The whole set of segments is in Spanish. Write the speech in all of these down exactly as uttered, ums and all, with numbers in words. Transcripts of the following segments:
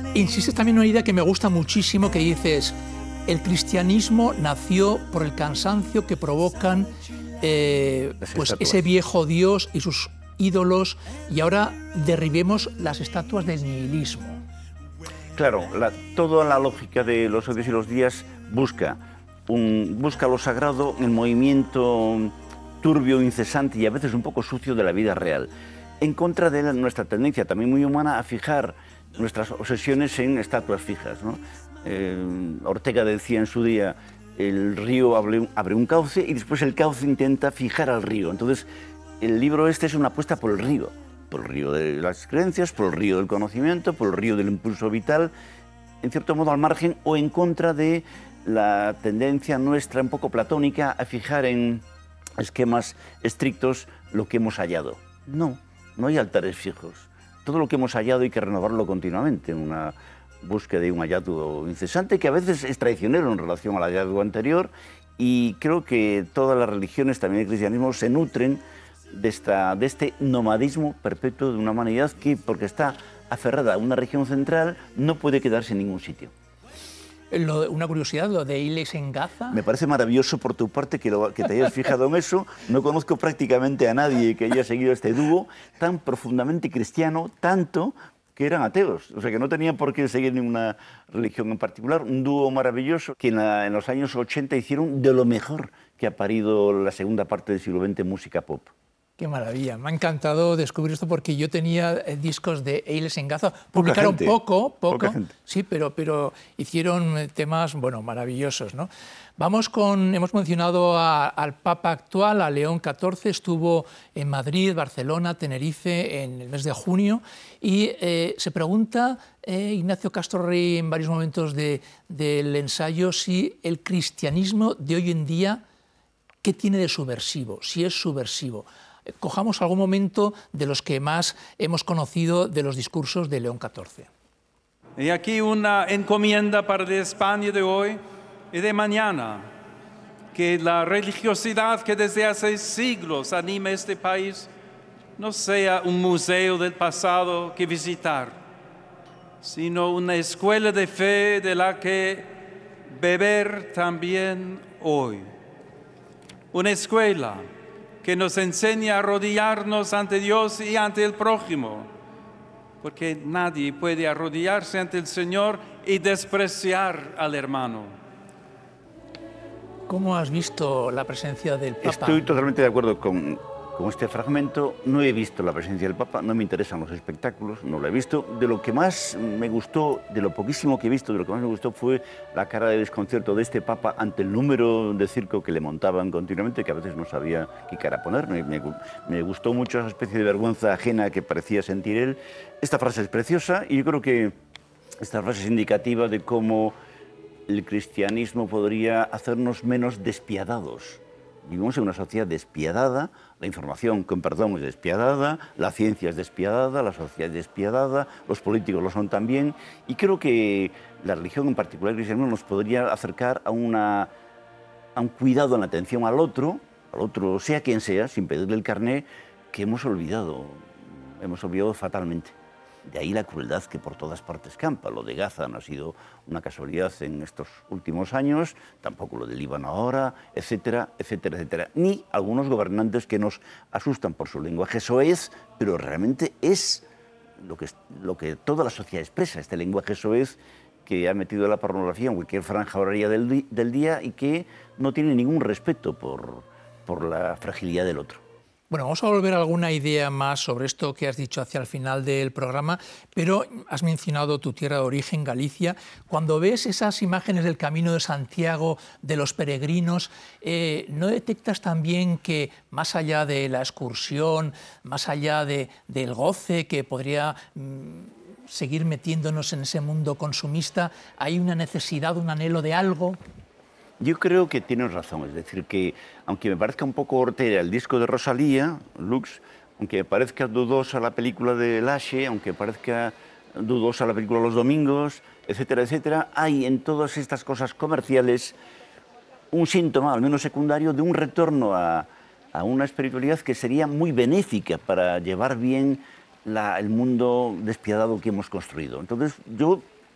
Insistes también en una idea que me gusta muchísimo, que dices, el cristianismo nació por el cansancio que provocan eh, pues ese viejo Dios y sus ídolos, y ahora derribemos las estatuas del nihilismo. Claro, la, toda la lógica de los odios y los días busca, un, busca lo sagrado en el movimiento turbio, incesante y a veces un poco sucio de la vida real, en contra de la, nuestra tendencia también muy humana a fijar nuestras obsesiones en estatuas fijas, ¿no? Eh, Ortega decía en su día, el río abre, abre un cauce y después el cauce intenta fijar al río. Entonces, el libro este es una apuesta por el río, por el río de las creencias, por el río del conocimiento, por el río del impulso vital, en cierto modo al margen o en contra de la tendencia nuestra un poco platónica a fijar en esquemas estrictos lo que hemos hallado. No, no hay altares fijos. Todo lo que hemos hallado hay que renovarlo continuamente, una búsqueda de un hallazgo incesante que a veces es traicionero en relación al hallazgo anterior, y creo que todas las religiones, también el cristianismo, se nutren de, esta, de este nomadismo perpetuo de una humanidad que, porque está aferrada a una región central, no puede quedarse en ningún sitio. Lo, una curiosidad, lo de Iles en Gaza. Me parece maravilloso por tu parte que, lo, que te hayas fijado en eso. No conozco prácticamente a nadie que haya seguido este dúo tan profundamente cristiano, tanto que eran ateos, o sea que no tenían por qué seguir ninguna religión en particular. Un dúo maravilloso que en, la, en los años ochenta hicieron de lo mejor que ha parido la segunda parte del siglo veinte música pop. Qué maravilla, me ha encantado descubrir esto porque yo tenía eh, discos de Eiles en Gaza, publicaron gente, poco, poco, gente. sí, pero, pero hicieron temas, bueno, maravillosos, ¿no? Vamos con, hemos mencionado a, al Papa actual, a León catorce, estuvo en Madrid, Barcelona, Tenerife en el mes de junio, y eh, se pregunta eh, Ignacio Castro Rey en varios momentos de, del ensayo si el cristianismo de hoy en día, ¿qué tiene de subversivo? Si es subversivo. Cojamos algún momento de los que más hemos conocido de los discursos de León catorce. Y aquí una encomienda para la España de hoy y de mañana, que la religiosidad que desde hace siglos anima este país no sea un museo del pasado que visitar, sino una escuela de fe de la que beber también hoy. Una escuela que nos enseña a arrodillarnos ante Dios y ante el prójimo, porque nadie puede arrodillarse ante el Señor y despreciar al hermano. ¿Cómo has visto la presencia del Papa? Estoy totalmente de acuerdo con, con este fragmento. No he visto la presencia del Papa, no me interesan los espectáculos, no lo he visto. De lo que más me gustó, de lo poquísimo que he visto, de lo que más me gustó fue la cara de desconcierto de este Papa ante el número de circo que le montaban continuamente, que a veces no sabía qué cara poner. Me, me, me gustó mucho esa especie de vergüenza ajena que parecía sentir él. Esta frase es preciosa y yo creo que esta frase es indicativa de cómo el cristianismo podría hacernos menos despiadados. Vivimos en una sociedad despiadada, la información, con perdón, es despiadada, la ciencia es despiadada, la sociedad es despiadada, los políticos lo son también, y creo que la religión, en particular el cristianismo, nos podría acercar a, una, a un cuidado en la atención al otro, al otro sea quien sea, sin pedirle el carné, que hemos olvidado, hemos olvidado fatalmente. De ahí la crueldad que por todas partes campa. Lo de Gaza no ha sido una casualidad en estos últimos años, tampoco lo del Líbano ahora, etcétera, etcétera, etcétera. Ni algunos gobernantes que nos asustan por su lenguaje soez, pero realmente es lo que, lo que toda la sociedad expresa, este lenguaje soez que ha metido la pornografía en cualquier franja horaria del, del día y que no tiene ningún respeto por, por la fragilidad del otro. Bueno, vamos a volver a alguna idea más sobre esto que has dicho hacia el final del programa, pero has mencionado tu tierra de origen, Galicia. Cuando ves esas imágenes del Camino de Santiago, de los peregrinos, eh, ¿no detectas también que más allá de la excursión, más allá de, del goce que podría mmm, seguir metiéndonos en ese mundo consumista, hay una necesidad, un anhelo de algo? Yo creo que tienes razón, es decir, que aunque me parezca un poco hortera el disco de Rosalía, Lux, aunque me parezca dudosa la película de Lache, aunque parezca dudosa la película Los Domingos, etcétera, etcétera, hay en todas estas cosas comerciales un síntoma, al menos secundario, de un retorno a, a una espiritualidad que sería muy benéfica para llevar bien la, el mundo despiadado que hemos construido. Entonces, yo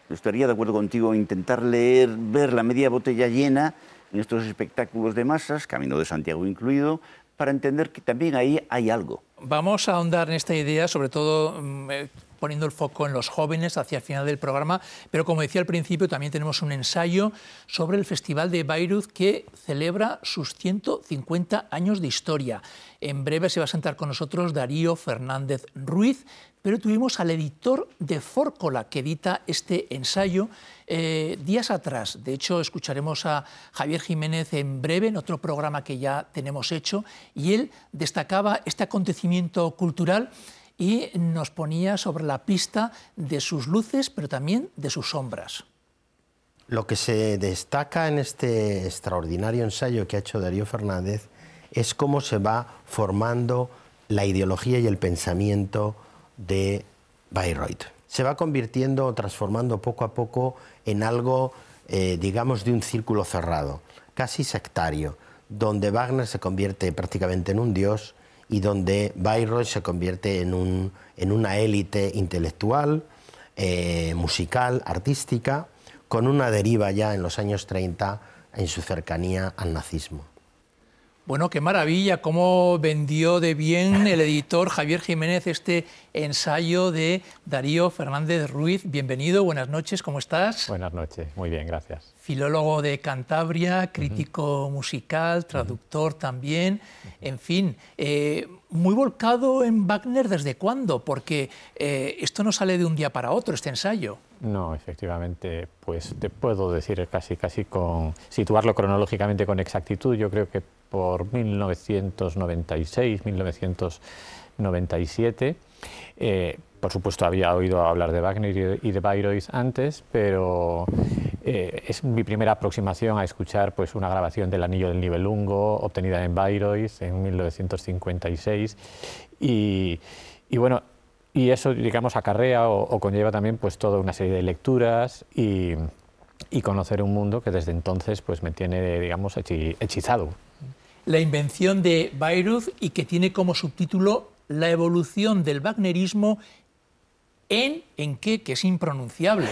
estaría de acuerdo contigo, intentar leer, ver la media botella llena en estos espectáculos de masas, Camino de Santiago incluido, para entender que también ahí hay algo. Vamos a ahondar en esta idea, sobre todo eh, poniendo el foco en los jóvenes hacia el final del programa, pero como decía al principio, también tenemos un ensayo sobre el Festival de Bayreuth que celebra sus ciento cincuenta años de historia. En breve se va a sentar con nosotros Darío Fernández Ruiz, pero tuvimos al editor de Fórcola, que edita este ensayo, eh, días atrás. De hecho, escucharemos a Javier Jiménez en breve, en otro programa que ya tenemos hecho, y él destacaba este acontecimiento cultural y nos ponía sobre la pista de sus luces, pero también de sus sombras. Lo que se destaca en este extraordinario ensayo que ha hecho Darío Fernández es cómo se va formando la ideología y el pensamiento de Bayreuth. Se va convirtiendo, transformando poco a poco en algo, eh, digamos, de un círculo cerrado, casi sectario, donde Wagner se convierte prácticamente en un dios y donde Bayreuth se convierte en, un, en una élite intelectual, eh, musical, artística, con una deriva ya en los años treinta en su cercanía al nazismo. Bueno, qué maravilla, cómo vendió de bien el editor Javier Jiménez este ensayo de Darío Fernández Ruiz. Bienvenido, buenas noches, ¿cómo estás? Buenas noches, muy bien, gracias. Filólogo de Cantabria, crítico uh-huh. musical, traductor uh-huh. también, uh-huh. en fin, eh, muy volcado en Wagner, ¿desde cuándo? Porque eh, esto no sale de un día para otro, este ensayo. No, efectivamente, pues te puedo decir casi, casi con situarlo cronológicamente con exactitud. Yo creo que por mil novecientos noventa y seis, mil novecientos noventa y siete, eh, por supuesto había oído hablar de Wagner y de Bayreuth antes, pero eh, es mi primera aproximación a escuchar pues, una grabación del Anillo del Nibelungo obtenida en Bayreuth en mil novecientos cincuenta y seis y, y bueno, y eso, digamos, acarrea o, o conlleva también pues, toda una serie de lecturas y, y conocer un mundo que desde entonces pues, me tiene, digamos, hechizado. La invención de Bayreuth y que tiene como subtítulo La evolución del wagnerismo en, ¿en qué? Que es impronunciable.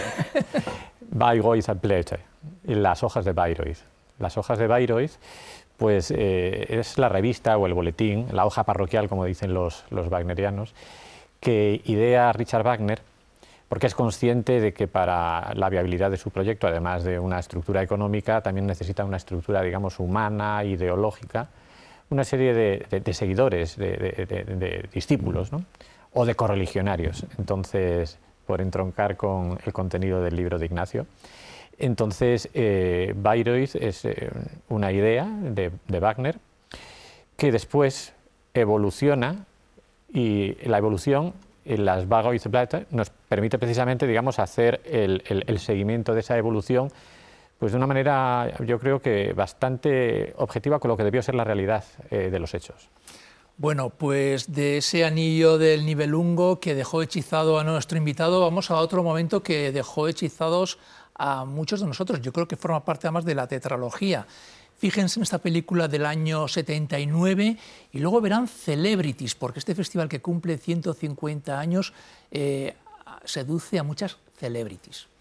Bayreuth, las hojas de Bayreuth. Las hojas de Bayreuth, pues eh, es la revista o el boletín, la hoja parroquial, como dicen los, los wagnerianos, que idea Richard Wagner, porque es consciente de que para la viabilidad de su proyecto, además de una estructura económica, también necesita una estructura, digamos, humana, ideológica, una serie de, de, de seguidores, de, de, de, de discípulos, ¿no? O de correligionarios. Entonces, por entroncar con el contenido del libro de Ignacio, entonces eh, Bayreuth es eh, una idea de, de Wagner que después evoluciona, y la evolución en las Bayreuth nos permite precisamente, digamos, hacer el, el, el seguimiento de esa evolución pues de una manera, yo creo que bastante objetiva con lo que debió ser la realidad eh, de los hechos. Bueno, pues de ese Anillo del Nibelungo que dejó hechizado a nuestro invitado, vamos a otro momento que dejó hechizados a muchos de nosotros. Yo creo que forma parte además de la tetralogía. Fíjense en esta película del año setenta y nueve y luego verán Celebrities, porque este festival que cumple ciento cincuenta años eh, seduce a muchas celebrities.